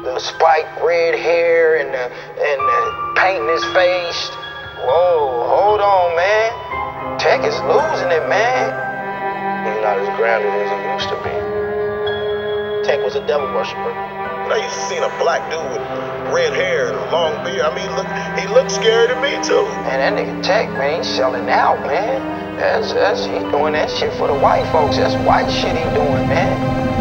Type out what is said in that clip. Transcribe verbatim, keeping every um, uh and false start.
the spiked red hair and the, and the paint in his face. Whoa, hold on, man. Tech is losing it, man. He's not as grounded as he used to be. Tech was a devil worshiper. I used to see a black dude with red hair and a long beard. I mean, look, he looked scary to me too. Man, that nigga Tech, man, he's selling out, man. That's, that's, he doing that shit for the white folks. That's white shit he doing, man.